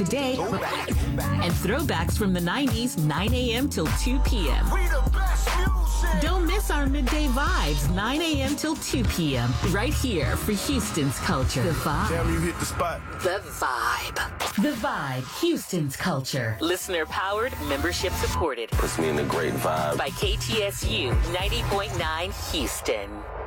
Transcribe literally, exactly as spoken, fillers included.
Today, and throwbacks from the nineties, nine a.m. till two p.m. We the best music. Don't miss our midday vibes, nine a.m. till two p.m. right here for Houston's culture. The Vibe. Damn, you hit the spot. The Vibe. The Vibe, Houston's culture. Listener powered, membership supported. Puts me in a great vibe. By K T S U ninety point nine Houston.